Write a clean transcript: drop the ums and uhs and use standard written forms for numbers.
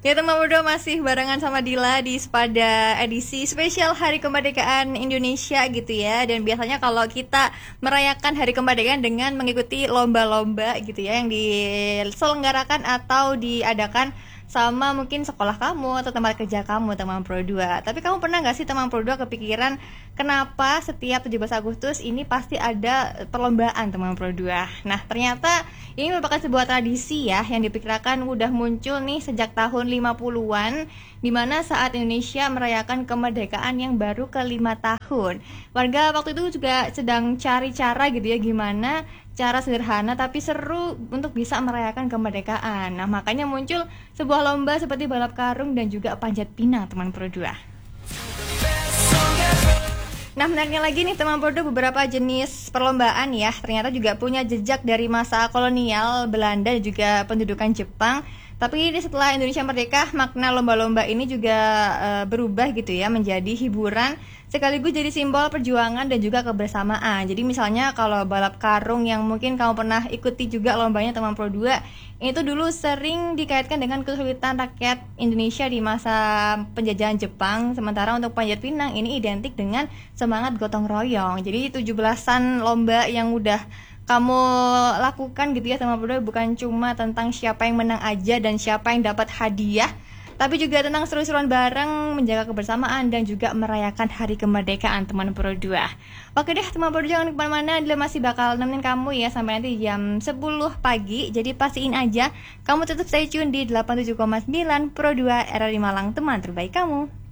Ya teman berdua masih barengan sama Dila di pada edisi spesial Hari Kemerdekaan Indonesia gitu ya. Dan biasanya kalau kita merayakan Hari Kemerdekaan dengan mengikuti lomba-lomba gitu ya yang diselenggarakan atau diadakan sama mungkin sekolah kamu atau tempat kerja kamu teman Pro 2. Tapi kamu pernah gak sih teman Pro 2 kepikiran kenapa setiap 17 Agustus ini pasti ada perlombaan teman Pro 2? Nah ternyata ini merupakan sebuah tradisi ya yang diperkirakan udah muncul nih sejak tahun 50-an, di mana saat Indonesia merayakan kemerdekaan yang baru ke-5 tahun. Warga waktu itu juga sedang cari cara gitu ya gimana cara sederhana tapi seru untuk bisa merayakan kemerdekaan. Nah makanya muncul sebuah lomba seperti balap karung dan juga panjat pinang teman Pro 2. Nah menariknya lagi nih teman Pro 2, beberapa jenis perlombaan ya ternyata juga punya jejak dari masa kolonial Belanda dan juga pendudukan Jepang. Tapi setelah Indonesia merdeka, makna lomba-lomba ini juga berubah gitu ya menjadi hiburan sekaligus jadi simbol perjuangan dan juga kebersamaan. Jadi misalnya kalau balap karung yang mungkin kamu pernah ikuti juga lombanya teman Pro 2, itu dulu sering dikaitkan dengan kesulitan rakyat Indonesia di masa penjajahan Jepang. Sementara untuk panjat pinang ini identik dengan semangat gotong royong. Jadi 17-an lomba yang udah kamu lakukan gitu ya teman Pro 2 bukan cuma tentang siapa yang menang aja dan siapa yang dapat hadiah, tapi juga tentang seru-seruan bareng, menjaga kebersamaan dan juga merayakan hari kemerdekaan teman Pro 2. Oke deh teman Pro 2, jangan kemana-mana, dia masih bakal nemenin kamu ya sampai nanti jam 10 pagi. Jadi pastiin aja kamu tetap stay tune di 87,9 Pro 2 RRI Malang, teman terbaik kamu.